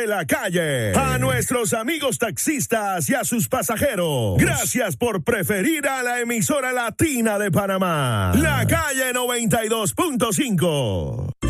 de la calle. A nuestros amigos taxistas y a sus pasajeros, gracias por preferir a la emisora latina de Panamá, La Calle 92.5.